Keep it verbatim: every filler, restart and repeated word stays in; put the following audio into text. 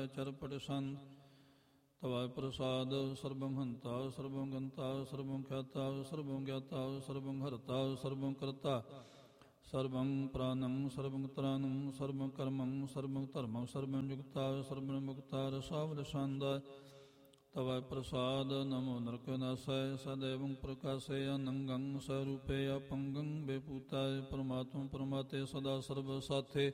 ਚਰਪਟ ਸੰਤ ਤਵੈ ਪ੍ਰਸਾਦ ਸਰਬੰ ਹੰਤਾ ਸਰਬੰ ਗੰਤਾ ਸਰਬੰ ਖਿਆਤਾ ਸਰਬੰ ਗਿਆਤਾ ਸਰਬੰ ਹਰਤਾ ਸਰਬੰ ਕਰਤਾ ਸਰਬੰ ਪ੍ਰਾਨੰ ਸਰਬੰ ਤਰਾਨੰ ਸਰਬੰ ਕਰਮੰ ਸਰਬੰ ਧਰਮੰ ਸਰਬੰ ਜੁਗਤਾ ਸਰਬੰ ਮੁਕਤਾ ਰਸਾਵ ਰਸਾਂਦਾ ਤਵੈ ਪ੍ਰਸਾਦ ਨਮੋ ਨਰਕ ਨਾਸੈ ਸਦੈਵੰ ਪ੍ਰਕਾਸ਼ੇ ਅਨੰਗੰ ਸਰੂਪੇ ਅਪੰਗੰ ਬੇਪੂਤਾਏ ਪਰਮਾਤਮਾ ਪਰਮਾਤੇ ਸਦਾ ਸਰਬ ਸਾਥੇ